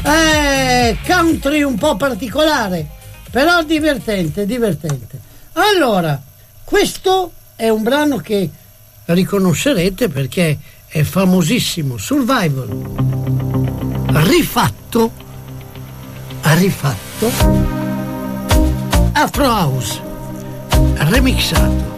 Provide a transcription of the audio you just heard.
country un po' particolare, però divertente. Allora, questo è un brano che riconoscerete perché è famosissimo, Survival, rifatto Afro House, remixato.